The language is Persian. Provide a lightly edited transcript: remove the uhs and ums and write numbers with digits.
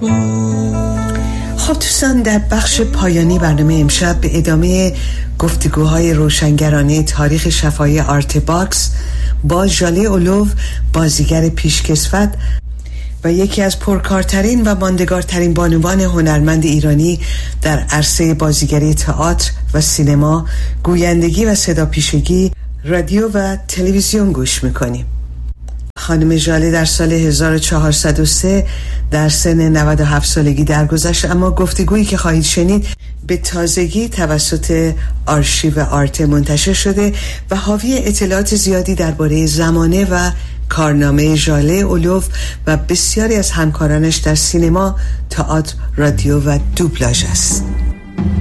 خب دوستان، در بخش پایانی برنامه امشب به ادامه گفتگوهای روشنگرانه تاریخ شفاهی آرت باکس با ژاله اولوف، بازیگر پیشکسوت و یکی از پرکارترین و ماندگارترین بانوان هنرمند ایرانی در عرصه بازیگری تئاتر و سینما، گویندگی و صداپیشگی، رادیو و تلویزیون گوش میکنیم. خانم ژاله در سال 1403 در سن 97 سالگی درگذشت، اما گفتگویی که خواهید شنید به تازگی توسط آرشیو آرت منتشر شده و حاوی اطلاعات زیادی درباره زمانه و کارنامه ژاله اولوف و بسیاری از همکارانش در سینما، تئاتر، رادیو و دوبلاژ است.